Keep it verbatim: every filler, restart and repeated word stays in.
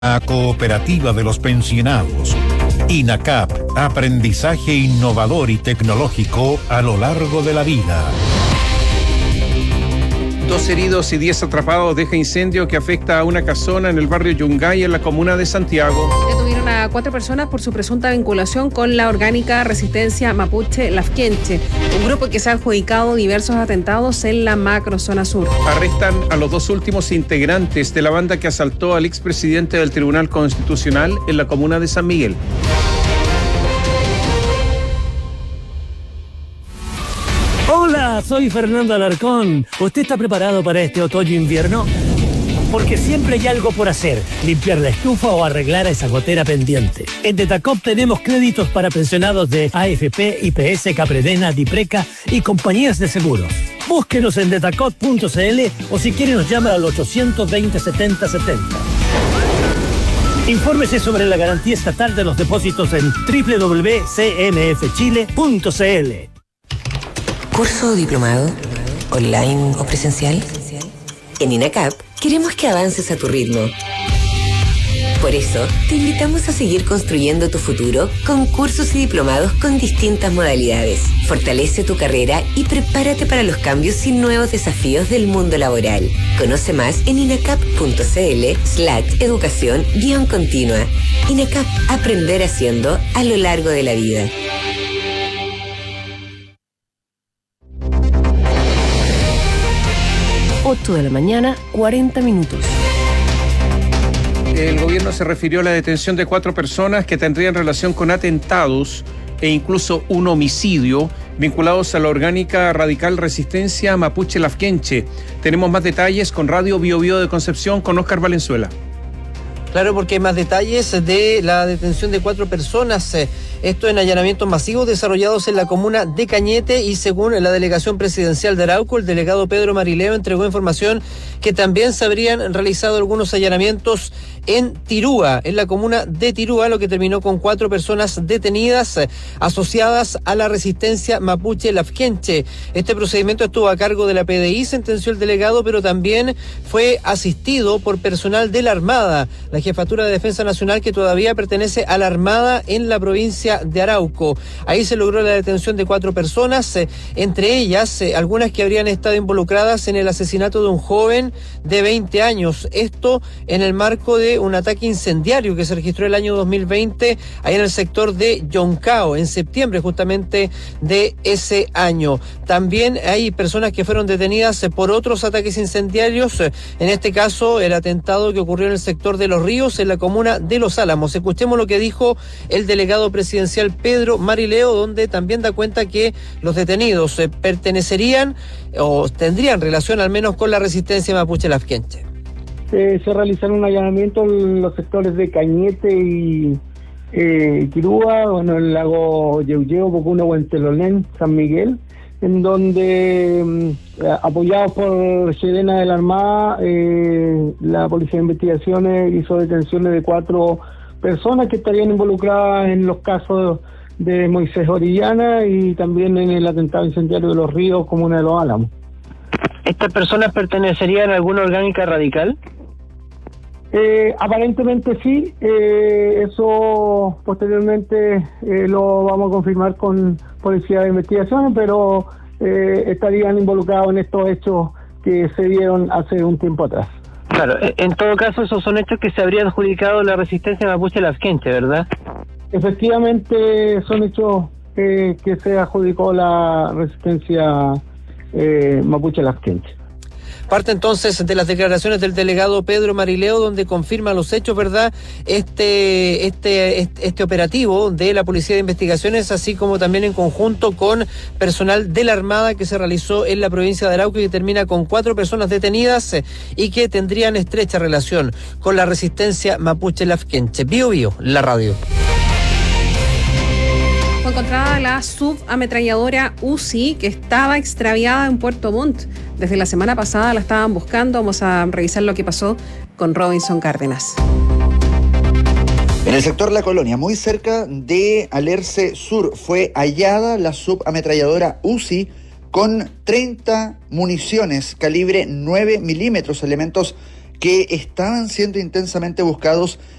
La cooperativa de los pensionados. INACAP, aprendizaje innovador y tecnológico a lo largo de la vida. Dos heridos y diez atrapados deja incendio que afecta a una casona en el barrio Yungay, en la comuna de Santiago. Detuvieron a cuatro personas por su presunta vinculación con la orgánica Resistencia Mapuche Lafkenche, un grupo que se ha adjudicado diversos atentados en la macrozona sur. Arrestan a los dos últimos integrantes de la banda que asaltó al expresidente del Tribunal Constitucional en la comuna de San Miguel. Hola, soy Fernando Alarcón. ¿Usted está preparado para este otoño-invierno? Porque siempre hay algo por hacer, limpiar la estufa o arreglar a esa gotera pendiente. En Detacop tenemos créditos para pensionados de A F P, I P S, Capredena, Dipreca y compañías de seguros. Búsquenos en detacop punto c l o si quiere nos llama al ochocientos veinte, setenta setenta. Infórmese sobre la garantía estatal de los depósitos en doble u doble u doble u punto c m f chile punto c l. ¿Curso o diplomado? ¿Online o presencial? En INACAP queremos que avances a tu ritmo. Por eso, te invitamos a seguir construyendo tu futuro con cursos y diplomados con distintas modalidades. Fortalece tu carrera y prepárate para los cambios y nuevos desafíos del mundo laboral. Conoce más en inacap punto c l slash educación guión continua. INACAP, aprender haciendo a lo largo de la vida. ocho de la mañana, cuarenta minutos. El gobierno se refirió a la detención de cuatro personas que tendrían relación con atentados e incluso un homicidio vinculados a la orgánica radical Resistencia Mapuche Lafkenche. Tenemos más detalles con Radio Bio Bio de Concepción con Óscar Valenzuela. Claro, porque hay más detalles de la detención de cuatro personas. Esto en allanamientos masivos desarrollados en la comuna de Cañete, y según la delegación presidencial de Arauco, el delegado Pedro Marileo entregó información que también se habrían realizado algunos allanamientos en Tirúa, en la comuna de Tirúa, lo que terminó con cuatro personas detenidas asociadas a la Resistencia Mapuche Lafkenche. Este procedimiento estuvo a cargo de la P D I, sentenció el delegado, pero también fue asistido por personal de la Armada, la Jefatura de Defensa Nacional, que todavía pertenece a la Armada en la provincia de Arauco. Ahí se logró la detención de cuatro personas, eh, entre ellas eh, algunas que habrían estado involucradas en el asesinato de un joven de veinte años. Esto en el marco de un ataque incendiario que se registró el año dos mil veinte ahí en el sector de Yoncao, en septiembre justamente de ese año. También hay personas que fueron detenidas eh, por otros ataques incendiarios, eh, en este caso el atentado que ocurrió en el sector de Los Ríos, en la comuna de Los Álamos. Escuchemos lo que dijo el delegado presidencial Pedro Marileo, donde también da cuenta que los detenidos eh, pertenecerían o tendrían relación al menos con la Resistencia Mapuche Lafkenche. Eh, se realizaron un allanamiento en los sectores de Cañete y eh, Quirúa, bueno, el lago Yeuyeo, Pocuno, Huentelolén, San Miguel, en donde eh, apoyados por Sedena de la Armada, eh, la Policía de Investigaciones hizo detenciones de cuatro personas que estarían involucradas en los casos de Moisés Orellana y también en el atentado incendiario de Los Ríos, comuna de Los Álamos. ¿Estas personas pertenecerían a alguna orgánica radical? Eh, aparentemente sí, eh, eso posteriormente eh, lo vamos a confirmar con Policía de Investigaciones, pero eh, estarían involucrados en estos hechos que se dieron hace un tiempo atrás. Claro, en todo caso esos son hechos que se habrían adjudicado la Resistencia Mapuche Lafkenche, ¿verdad? Efectivamente son hechos eh, que se adjudicó la Resistencia eh, Mapuche Lafkenche. Parte entonces de las declaraciones del delegado Pedro Marileo, donde confirma los hechos, ¿verdad? Este, este, este, este operativo de la Policía de Investigaciones, así como también en conjunto con personal de la Armada que se realizó en la provincia de Arauco y que termina con cuatro personas detenidas eh, y que tendrían estrecha relación con la Resistencia Mapuche Lafkenche. Bio Bio, la radio. Fue encontrada la subametralladora Uzi que estaba extraviada en Puerto Montt. Desde la semana pasada la estaban buscando. Vamos a revisar lo que pasó con Robinson Cárdenas. En el sector La Colonia, muy cerca de Alerce Sur, fue hallada la subametralladora Uzi con treinta municiones calibre nueve milímetros, elementos que estaban siendo intensamente buscados